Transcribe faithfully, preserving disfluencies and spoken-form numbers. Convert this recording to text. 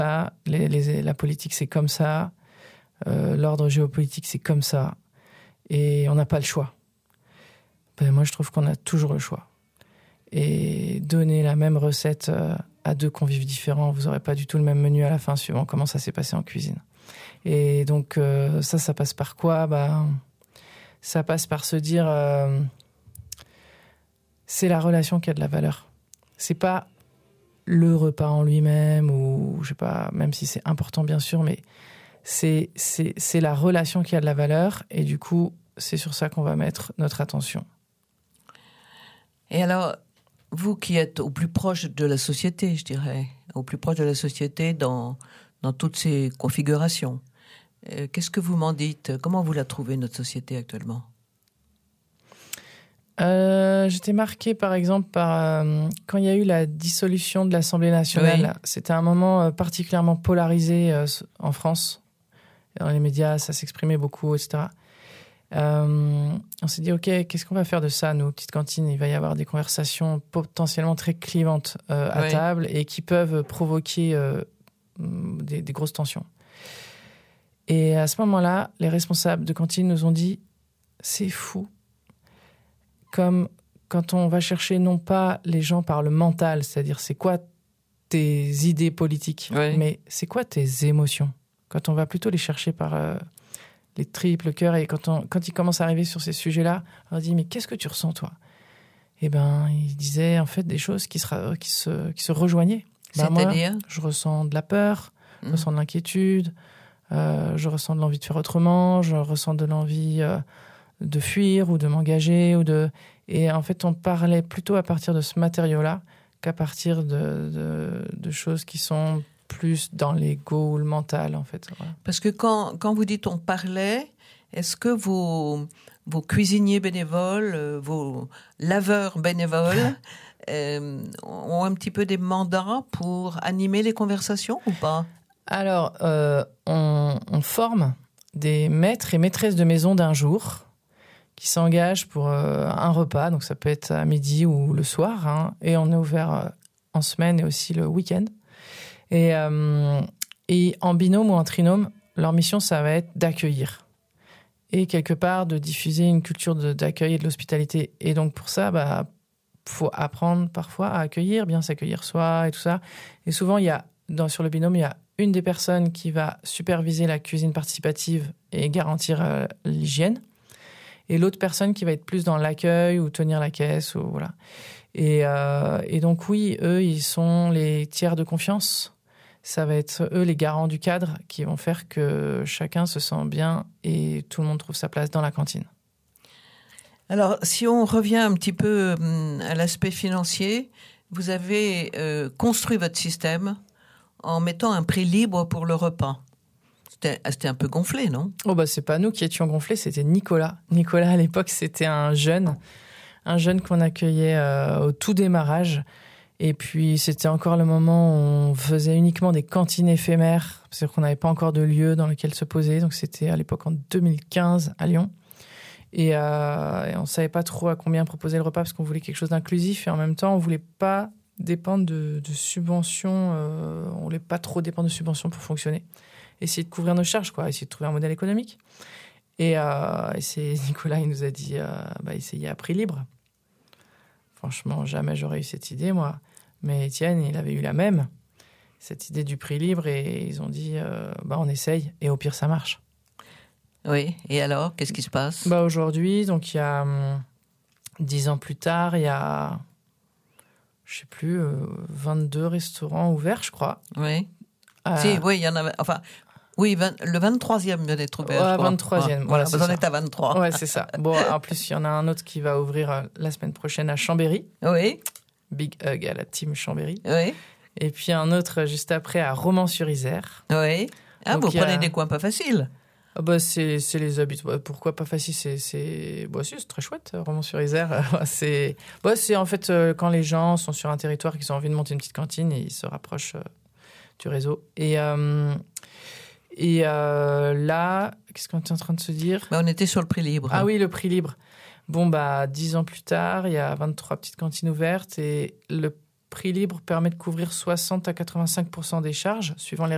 ça, les, les, la politique c'est comme ça, euh, l'ordre géopolitique c'est comme ça, et on n'a pas le choix. Ben, moi je trouve qu'on a toujours le choix. Et donner la même recette euh, à deux convives différents, vous n'aurez pas du tout le même menu à la fin, suivant comment ça s'est passé en cuisine. Et donc euh, ça, ça passe par quoi ? Ben, ça passe par se dire, euh, c'est la relation qui a de la valeur. C'est pas le repas en lui-même, ou je sais pas, même si c'est important bien sûr, mais c'est, c'est, c'est la relation qui a de la valeur, et du coup, c'est sur ça qu'on va mettre notre attention. Et alors, vous qui êtes au plus proche de la société, je dirais, au plus proche de la société dans, dans toutes ces configurations, euh, qu'est-ce que vous m'en dites ? Comment vous la trouvez, notre société, actuellement ? Euh, j'étais marquée, par exemple, par euh, quand il y a eu la dissolution de l'Assemblée nationale. Oui. C'était un moment euh, particulièrement polarisé euh, en France. Dans les médias, ça s'exprimait beaucoup, et cetera. Euh, on s'est dit, OK, qu'est-ce qu'on va faire de ça, nous, petites cantines ? Il va y avoir des conversations potentiellement très clivantes euh, à oui. table et qui peuvent provoquer euh, des, des grosses tensions. Et à ce moment-là, les responsables de cantines nous ont dit, c'est fou. Comme quand on va chercher non pas les gens par le mental, c'est-à-dire c'est quoi tes idées politiques, oui. mais c'est quoi tes émotions. Quand on va plutôt les chercher par euh, les tripes, le cœur, et quand, on, quand ils commencent à arriver sur ces sujets-là, on leur dit, mais qu'est-ce que tu ressens, toi ? Eh bien, ils disaient en fait des choses qui se, qui se, qui se rejoignaient. Ben, C'est-à-dire ? Moi, je ressens de la peur, je mmh. ressens de l'inquiétude, euh, je ressens de l'envie de faire autrement, je ressens de l'envie... Euh, de fuir ou de m'engager. Ou de... Et en fait, on parlait plutôt à partir de ce matériau-là qu'à partir de, de, de choses qui sont plus dans l'ego ou le mental, en fait. Voilà. Parce que quand, quand vous dites on parlait, est-ce que vos, vos cuisiniers bénévoles, vos laveurs bénévoles euh, ont un petit peu des mandats pour animer les conversations ou pas ? Alors, euh, on, on forme des maîtres et maîtresses de maison d'un jour qui s'engagent pour euh, un repas, donc ça peut être à midi ou le soir, hein, et on est ouvert euh, en semaine et aussi le week-end. Et, euh, et en binôme ou en trinôme, leur mission, ça va être d'accueillir. Et quelque part, de diffuser une culture de, d'accueil et de l'hospitalité. Et donc pour ça, bah, faut apprendre parfois à accueillir, bien s'accueillir soi et tout ça. Et souvent, il y a, dans, sur le binôme, il y a une des personnes qui va superviser la cuisine participative et garantir euh, l'hygiène. Et l'autre personne qui va être plus dans l'accueil ou tenir la caisse. Ou, voilà. et, euh, et donc oui, eux, ils sont les tiers de confiance. Ça va être eux les garants du cadre qui vont faire que chacun se sent bien et tout le monde trouve sa place dans la cantine. Alors, si on revient un petit peu à l'aspect financier, vous avez euh, construit votre système en mettant un prix libre pour le repas. C'était, c'était un peu gonflé, non ? Oh bah c'est pas nous qui étions gonflés, c'était Nicolas. Nicolas, à l'époque, c'était un jeune, un jeune qu'on accueillait euh, au tout démarrage. Et puis, c'était encore le moment où on faisait uniquement des cantines éphémères, c'est-à-dire qu'on n'avait pas encore de lieu dans lequel se poser. Donc, c'était à l'époque en deux mille quinze à Lyon. Et, euh, et on ne savait pas trop à combien proposer le repas parce qu'on voulait quelque chose d'inclusif. Et en même temps, on ne voulait pas dépendre de, de subventions. Euh, on ne voulait pas trop dépendre de subventions pour fonctionner. Essayer de couvrir nos charges, quoi, essayer de trouver un modèle économique. Et, euh, et c'est Nicolas, il nous a dit, euh, bah, essayez à prix libre. Franchement, jamais j'aurais eu cette idée, moi. Mais Étienne, il avait eu la même, cette idée du prix libre, et ils ont dit, euh, bah, on essaye, et au pire, ça marche. Oui, et alors, qu'est-ce qui se passe ? Bah, aujourd'hui, donc il y a hum, dix ans plus tard, il y a, je sais plus, euh, vingt-deux restaurants ouverts, je crois. Oui. Euh, si, oui, il y en avait, enfin... Oui, vingt, le vingt-troisième vient d'être ouvert. Ouais, vingt-troisième. Ouais, voilà, vous en êtes à vingt-trois. Ouais, c'est ça. Bon, en plus, il y en a un autre qui va ouvrir euh, la semaine prochaine à Chambéry. Oui. Big hug à la team Chambéry. Oui. Et puis un autre juste après à Romans-sur-Isère. Oui. Ah, donc, vous prenez a... des coins pas faciles. Ah bah, c'est, c'est les habitudes. Bah, pourquoi pas facile ? C'est, c'est... Bah, si, c'est très chouette, Romans-sur-Isère. c'est... Bah, c'est en fait euh, quand les gens sont sur un territoire, qu'ils ont envie de monter une petite cantine, et ils se rapprochent euh, du réseau. Et... Euh... Et euh, là, qu'est-ce qu'on était en train de se dire ? Bah, on était sur le prix libre. Ah oui, le prix libre. Bon, bah, dix ans plus tard, il y a vingt-trois petites cantines ouvertes et le prix libre permet de couvrir soixante à quatre-vingt-cinq pour cent des charges, suivant les